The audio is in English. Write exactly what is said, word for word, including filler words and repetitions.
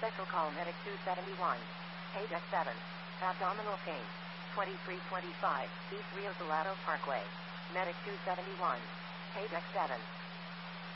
Special call medic two seventy-one. Page X seven. Abdominal pain. twenty-three twenty-five, East Rio Salado Parkway. Medic two seventy-one. Page X seven.